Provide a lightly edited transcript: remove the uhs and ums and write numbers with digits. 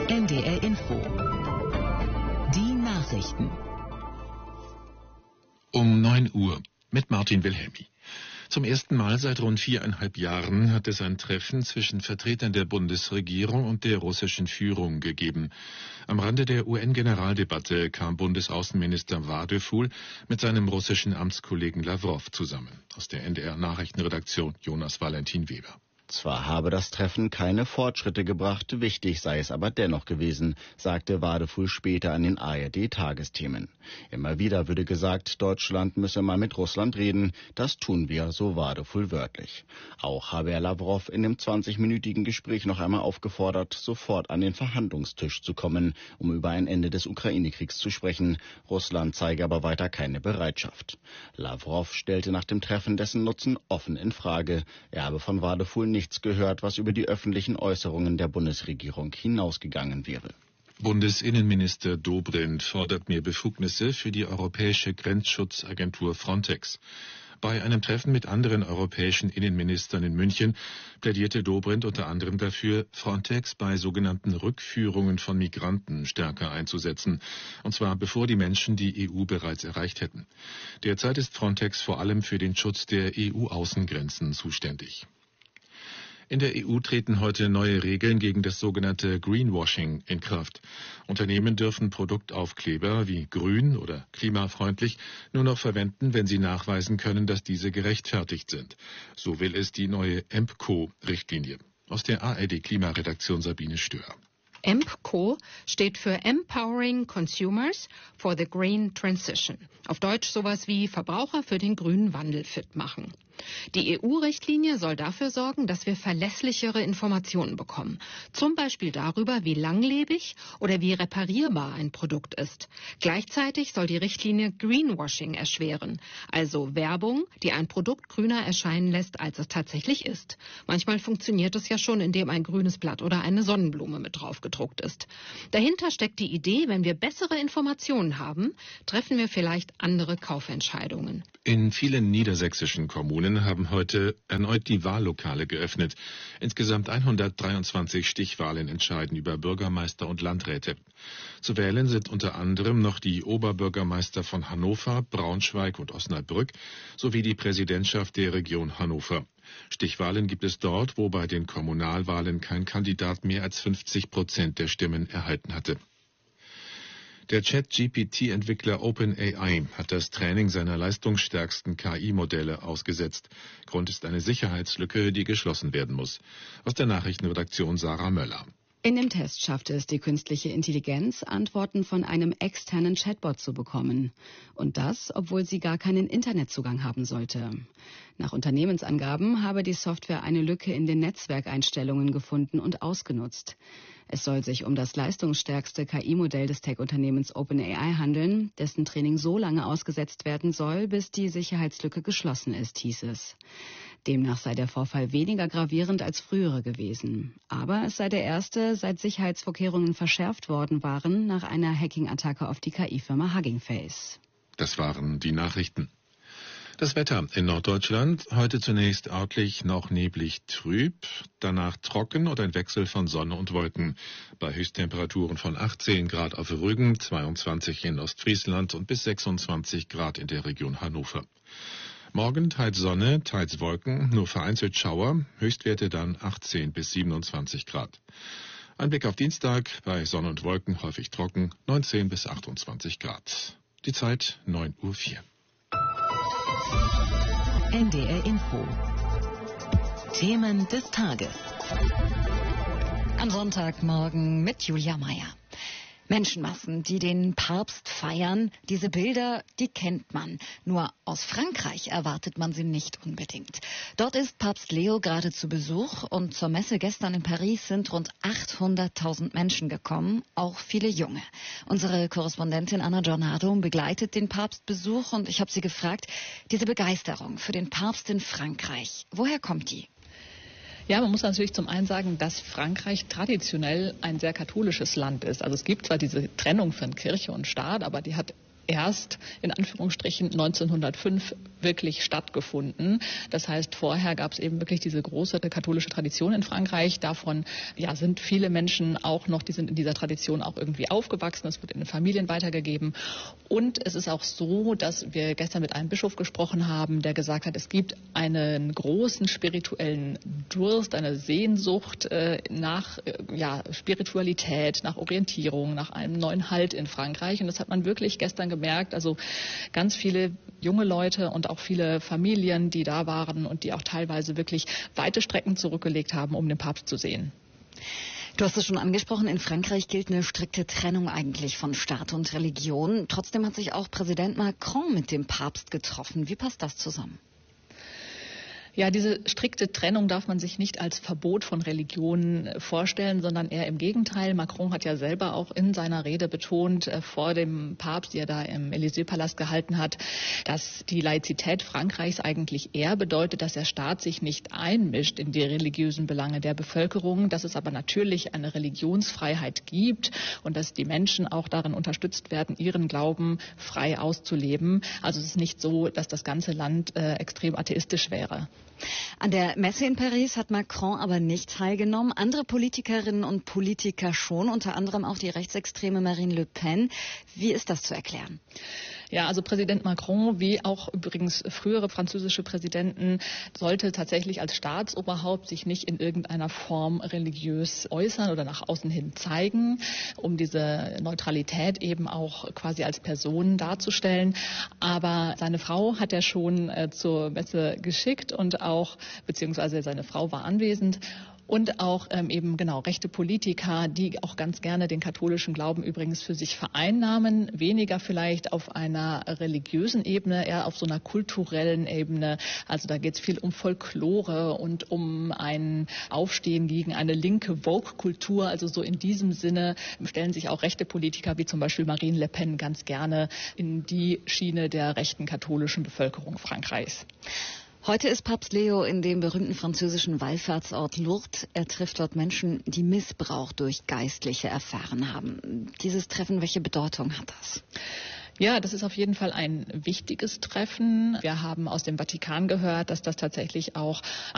NDR Info. Die Nachrichten. Um 9 Uhr mit Martin Wilhelmi. Zum ersten Mal seit rund 4,5 Jahren hat es ein Treffen zwischen Vertretern der Bundesregierung und der russischen Führung gegeben. Am Rande der UN-Generaldebatte kam Bundesaußenminister Wadefuhl mit seinem russischen Amtskollegen Lawrow zusammen. Aus der NDR-Nachrichtenredaktion Jonas Valentin Weber. Zwar habe das Treffen keine Fortschritte gebracht, wichtig sei es aber dennoch gewesen, sagte Wadefuhl später an den ARD-Tagesthemen. Immer wieder würde gesagt, Deutschland müsse mal mit Russland reden. Das tun wir, so Wadefuhl wörtlich. Auch habe er Lawrow in dem 20-minütigen Gespräch noch einmal aufgefordert, sofort an den Verhandlungstisch zu kommen, um über ein Ende des Ukraine-Kriegs zu sprechen. Russland zeige aber weiter keine Bereitschaft. Lawrow stellte nach dem Treffen dessen Nutzen offen in Frage. Er habe von Wadefuhl nichts gehört, was über die öffentlichen Äußerungen der Bundesregierung hinausgegangen wäre. Bundesinnenminister Dobrindt fordert mehr Befugnisse für die Europäische Grenzschutzagentur Frontex. Bei einem Treffen mit anderen europäischen Innenministern in München plädierte Dobrindt unter anderem dafür, Frontex bei sogenannten Rückführungen von Migranten stärker einzusetzen, und zwar bevor die Menschen die EU bereits erreicht hätten. Derzeit ist Frontex vor allem für den Schutz der EU-Außengrenzen zuständig. In der EU treten heute neue Regeln gegen das sogenannte Greenwashing in Kraft. Unternehmen dürfen Produktaufkleber wie grün oder klimafreundlich nur noch verwenden, wenn sie nachweisen können, dass diese gerechtfertigt sind. So will es die neue EMPCO-Richtlinie. Aus der ARD-Klimaredaktion Sabine Stör. EMPCO steht für Empowering Consumers for the Green Transition. Auf Deutsch sowas wie Verbraucher für den grünen Wandel fit machen. Die EU-Richtlinie soll dafür sorgen, dass wir verlässlichere Informationen bekommen. Zum Beispiel darüber, wie langlebig oder wie reparierbar ein Produkt ist. Gleichzeitig soll die Richtlinie Greenwashing erschweren, also Werbung, die ein Produkt grüner erscheinen lässt, als es tatsächlich ist. Manchmal funktioniert es ja schon, indem ein grünes Blatt oder eine Sonnenblume mit drauf gedruckt ist. Dahinter steckt die Idee, wenn wir bessere Informationen haben, treffen wir vielleicht andere Kaufentscheidungen. In vielen niedersächsischen Kommunen haben heute erneut die Wahllokale geöffnet. Insgesamt 123 Stichwahlen entscheiden über Bürgermeister und Landräte. Zu wählen sind unter anderem noch die Oberbürgermeister von Hannover, Braunschweig und Osnabrück sowie die Präsidentschaft der Region Hannover. Stichwahlen gibt es dort, wo bei den Kommunalwahlen kein Kandidat mehr als 50% der Stimmen erhalten hatte. Der Chat-GPT-Entwickler OpenAI hat das Training seiner leistungsstärksten KI-Modelle ausgesetzt. Grund ist eine Sicherheitslücke, die geschlossen werden muss. Aus der Nachrichtenredaktion Sarah Möller. In dem Test schaffte es die künstliche Intelligenz, Antworten von einem externen Chatbot zu bekommen. Und das, obwohl sie gar keinen Internetzugang haben sollte. Nach Unternehmensangaben habe die Software eine Lücke in den Netzwerkeinstellungen gefunden und ausgenutzt. Es soll sich um das leistungsstärkste KI-Modell des Tech-Unternehmens OpenAI handeln, dessen Training so lange ausgesetzt werden soll, bis die Sicherheitslücke geschlossen ist, hieß es. Demnach sei der Vorfall weniger gravierend als frühere gewesen. Aber es sei der erste, seit Sicherheitsvorkehrungen verschärft worden waren, nach einer Hacking-Attacke auf die KI-Firma Hugging Face. Das waren die Nachrichten. Das Wetter in Norddeutschland, heute zunächst örtlich noch neblig trüb, danach trocken und ein Wechsel von Sonne und Wolken. Bei Höchsttemperaturen von 18 Grad auf Rügen, 22 in Ostfriesland und bis 26 Grad in der Region Hannover. Morgen teils Sonne, teils Wolken, nur vereinzelt Schauer, Höchstwerte dann 18 bis 27 Grad. Ein Blick auf Dienstag, bei Sonne und Wolken häufig trocken, 19 bis 28 Grad. Die Zeit 9:04 Uhr. NDR Info. Themen des Tages. Am Sonntagmorgen mit Julia Meyer. Menschenmassen, die den Papst feiern, diese Bilder, die kennt man. Nur aus Frankreich erwartet man sie nicht unbedingt. Dort ist Papst Leo gerade zu Besuch und zur Messe gestern in Paris sind rund 800.000 Menschen gekommen, auch viele Junge. Unsere Korrespondentin Anna Giornado begleitet den Papstbesuch und ich habe sie gefragt, diese Begeisterung für den Papst in Frankreich, woher kommt die? Ja, man muss natürlich zum einen sagen, dass Frankreich traditionell ein sehr katholisches Land ist. Also es gibt zwar diese Trennung von Kirche und Staat, aber die hat erst in Anführungsstrichen 1905 wirklich stattgefunden. Das heißt, vorher gab es eben wirklich diese große katholische Tradition in Frankreich. Davon sind viele Menschen auch noch, die sind in dieser Tradition auch irgendwie aufgewachsen. Es wird in den Familien weitergegeben. Und es ist auch so, dass wir gestern mit einem Bischof gesprochen haben, der gesagt hat, es gibt einen großen spirituellen Durst, eine Sehnsucht nach Spiritualität, nach Orientierung, nach einem neuen Halt in Frankreich. Und das hat man wirklich gestern gemerkt. Also ganz viele junge Leute und auch viele Familien, die da waren und die auch teilweise wirklich weite Strecken zurückgelegt haben, um den Papst zu sehen. Du hast es schon angesprochen, in Frankreich gilt eine strikte Trennung eigentlich von Staat und Religion. Trotzdem hat sich auch Präsident Macron mit dem Papst getroffen. Wie passt das zusammen? Ja, diese strikte Trennung darf man sich nicht als Verbot von Religionen vorstellen, sondern eher im Gegenteil. Macron hat ja selber auch in seiner Rede betont, vor dem Papst, die er da im Élysée-Palast gehalten hat, dass die Laizität Frankreichs eigentlich eher bedeutet, dass der Staat sich nicht einmischt in die religiösen Belange der Bevölkerung, dass es aber natürlich eine Religionsfreiheit gibt und dass die Menschen auch darin unterstützt werden, ihren Glauben frei auszuleben. Also es ist nicht so, dass das ganze Land extrem atheistisch wäre. An der Messe in Paris hat Macron aber nicht teilgenommen. Andere Politikerinnen und Politiker schon, unter anderem auch die rechtsextreme Marine Le Pen. Wie ist das zu erklären? Ja, also Präsident Macron, wie auch übrigens frühere französische Präsidenten, sollte tatsächlich als Staatsoberhaupt sich nicht in irgendeiner Form religiös äußern oder nach außen hin zeigen, um diese Neutralität eben auch quasi als Person darzustellen. Aber seine Frau hat er schon zur Messe geschickt und auch, beziehungsweise seine Frau war anwesend. Und auch rechte Politiker, die auch ganz gerne den katholischen Glauben übrigens für sich vereinnahmen, weniger vielleicht auf einer religiösen Ebene, eher auf so einer kulturellen Ebene. Also da geht es viel um Folklore und um ein Aufstehen gegen eine linke Vogue-Kultur. Also so in diesem Sinne stellen sich auch rechte Politiker wie zum Beispiel Marine Le Pen ganz gerne in die Schiene der rechten katholischen Bevölkerung Frankreichs. Heute ist Papst Leo in dem berühmten französischen Wallfahrtsort Lourdes. Er trifft dort Menschen, die Missbrauch durch Geistliche erfahren haben. Dieses Treffen, welche Bedeutung hat das? Ja, das ist auf jeden Fall ein wichtiges Treffen. Wir haben aus dem Vatikan gehört, dass das tatsächlich auch